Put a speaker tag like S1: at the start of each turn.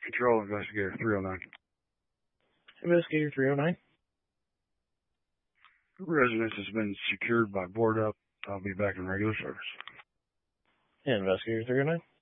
S1: Control Investigator 309.
S2: Investigator 309.
S1: Residence has been secured by board up. I'll be back in regular service.
S2: Investigator 309.